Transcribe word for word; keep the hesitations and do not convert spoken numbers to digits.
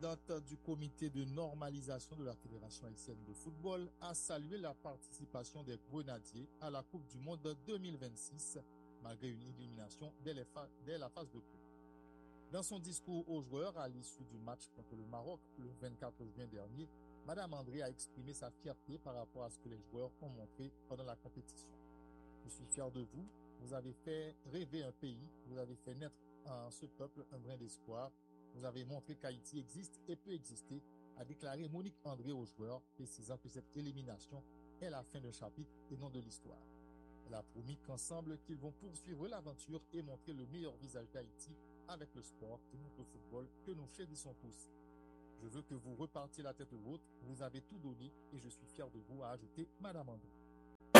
présidente du comité de normalisation de la Fédération haïtienne de football, a salué la participation des Grenadiers à la Coupe du Monde deux mille vingt-six, malgré une élimination dès, les fa- dès la phase de poule. Dans son discours aux joueurs à l'issue du match contre le Maroc le vingt-quatre juin dernier, Madame André a exprimé sa fierté par rapport à ce que les joueurs ont montré pendant la compétition. Je suis fier de vous, vous avez fait rêver un pays, vous avez fait naître en ce peuple un brin d'espoir, vous avez montré qu'Haïti existe et peut exister, a déclaré Monique André aux joueurs, précisant que cette élimination est la fin d'un chapitre et non de l'histoire. Elle a promis qu'ensemble, qu'ils vont poursuivre l'aventure et montrer le meilleur visage d'Haïti avec le sport et notre football que nous chérissons tous. Je veux que vous repartiez la tête haute, vous avez tout donné et je suis fier de vous, a ajouté Madame André.